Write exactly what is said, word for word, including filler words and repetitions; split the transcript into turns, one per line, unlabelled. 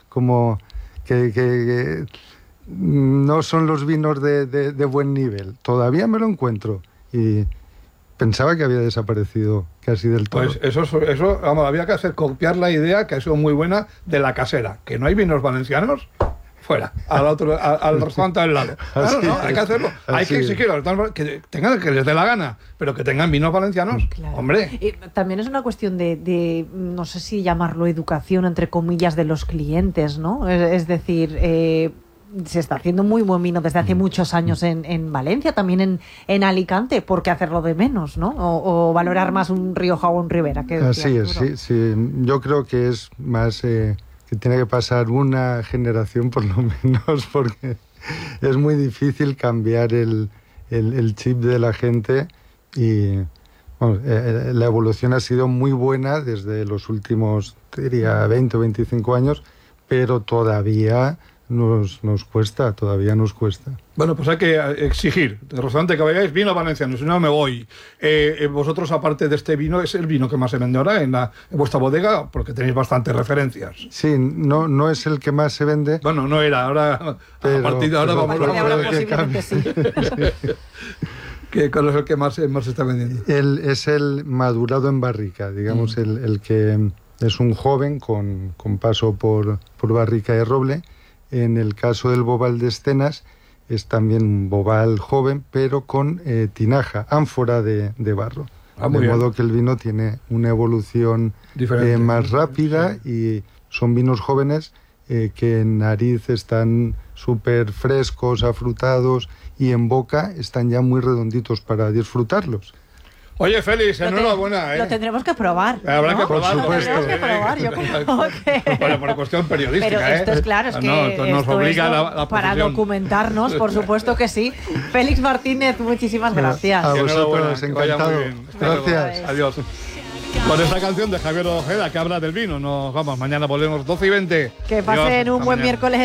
como que, que, que no son los vinos de, de, de buen nivel. Todavía me lo encuentro y pensaba que había desaparecido casi del todo.
Pues eso, eso vamos, había que hacer copiar la idea, que ha sido muy buena, de La Casera, que no hay vinos valencianos. Fuera, al otro, al, al restaurante al lado. Claro, no, hay que hacerlo. Hay que exigir que tengan, que les dé la gana, pero que tengan vinos valencianos. Claro. Hombre.
Y también es una cuestión de, de, no sé si llamarlo educación, entre comillas, de los clientes, ¿no? Es, es decir, eh, se está haciendo muy buen vino desde hace muchos años en, en Valencia, también en, en Alicante. ¿Por qué hacerlo de menos, no? O, o valorar más un Rioja o un Ribera.
Así es, sí, sí. Yo creo que es más... Eh, que tiene que pasar una generación por lo menos, porque es muy difícil cambiar el, el, el chip de la gente y bueno, eh, la evolución ha sido muy buena desde los últimos, diría, veinte o veinticinco años, pero todavía nos, nos cuesta, todavía nos cuesta.
Bueno, pues hay que exigir, del restaurante que vayáis, vino valenciano, si no me voy. Eh, vosotros, aparte de este vino, es el vino que más se vende ahora en, la, en vuestra bodega, porque tenéis bastantes referencias.
Sí, no, no es el que más se vende.
Bueno, no era, ahora, pero, a partir de ahora vamos a
ver. Posiblemente sí.
sí. ¿Qué, ¿Cuál es el que más, más se está vendiendo?
El, es el madurado en barrica, digamos, mm. el, el que es un joven con, con paso por, por barrica de roble. En el caso del Bobal de Escenas es también un bobal joven, pero con eh, tinaja, ánfora de, de barro. Ah, de modo bien. Que el vino tiene una evolución eh, más rápida sí. Y son vinos jóvenes eh, que en nariz están súper frescos, afrutados y en boca están ya muy redonditos para disfrutarlos.
Oye, Félix, enhorabuena, ¿eh?
Lo tendremos que probar.
Habrá
¿no?
que probarlo.
Lo tendremos que probar, yo creo que...
Bueno, por cuestión periodística,
Pero esto
¿eh?
es claro, es que
no, esto nos
esto
obliga
es
la, la
para documentarnos, por supuesto que sí. Félix Martínez, muchísimas gracias.
A vosotros, encantado. Gracias.
Adiós. Con esta canción de Javier Ojeda que habla del vino, nos vamos. Mañana volvemos doce y veinte.
Que pasen un buen miércoles.